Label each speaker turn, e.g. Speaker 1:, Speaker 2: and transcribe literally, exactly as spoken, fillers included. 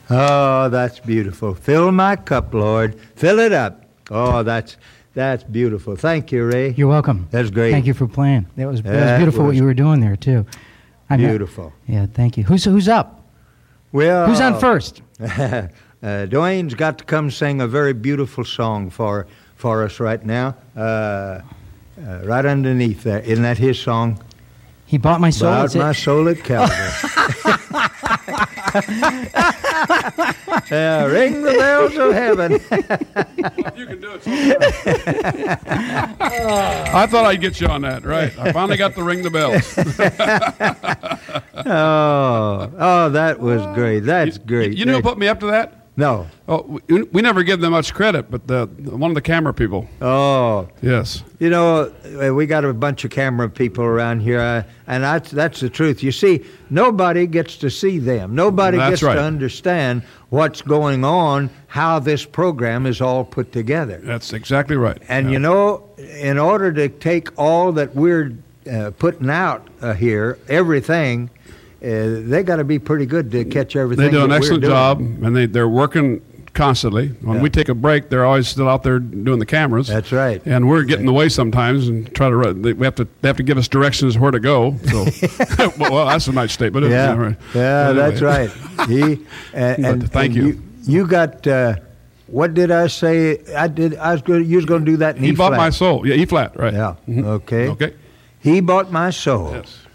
Speaker 1: Oh, that's beautiful. Fill my cup, Lord. Fill it up. Oh, that's that's beautiful. Thank you, Ray.
Speaker 2: You're welcome.
Speaker 1: That's great.
Speaker 2: Thank you for playing. That was, that
Speaker 1: That
Speaker 2: was beautiful
Speaker 1: was
Speaker 2: what you were doing there, too. I mean,
Speaker 1: beautiful.
Speaker 2: yeah, thank you. Who's who's up?
Speaker 1: Well,
Speaker 2: Who's on first?
Speaker 1: uh, Dwayne's got to come sing a very beautiful song for for us right now. Uh, uh, right underneath there. Isn't that his song?
Speaker 2: He bought my soul.
Speaker 1: Bought my soul at Calvary. Yeah, ring the bells of heaven.
Speaker 3: You can do it. I thought I'd get you on that. Right. I finally got to ring the bells.
Speaker 1: oh, oh, that was great. That's
Speaker 3: you,
Speaker 1: great.
Speaker 3: You know who put me up to that?
Speaker 1: No.
Speaker 3: Oh, we, we never give them much credit, but the one of the camera people.
Speaker 1: Oh.
Speaker 3: Yes.
Speaker 1: You know, we got a bunch of camera people around here, uh, and that's, that's the truth. You see, nobody gets to see them. Nobody
Speaker 3: That's
Speaker 1: gets
Speaker 3: right.
Speaker 1: to understand what's going on, how this program is all put together.
Speaker 3: That's exactly right.
Speaker 1: And,
Speaker 3: yeah.
Speaker 1: you know, in order to take all that we're uh, putting out uh, here, everything, uh, they got to be pretty good to catch everything.
Speaker 3: They do an
Speaker 1: that we're
Speaker 3: excellent
Speaker 1: doing.
Speaker 3: job, and they, they're working constantly. When
Speaker 1: Yeah.
Speaker 3: we take a break, they're always still out there doing the cameras.
Speaker 1: That's right.
Speaker 3: And we're getting in the way sometimes and try to run. They, we have to they have to give us directions where to go. So, well, well, that's a nice statement. isn't
Speaker 1: Yeah,
Speaker 3: it? Right.
Speaker 1: yeah,
Speaker 3: Anyway.
Speaker 1: that's right. He and,
Speaker 3: But
Speaker 1: and
Speaker 3: thank
Speaker 1: and
Speaker 3: you.
Speaker 1: You got uh, what did I say? I did. I was going. You was going to do that in
Speaker 3: He
Speaker 1: E
Speaker 3: bought
Speaker 1: flat.
Speaker 3: my soul. Yeah, E flat. Right.
Speaker 1: Yeah.
Speaker 3: Mhm.
Speaker 1: Okay.
Speaker 3: Okay.
Speaker 1: He bought my soul.
Speaker 3: Yes.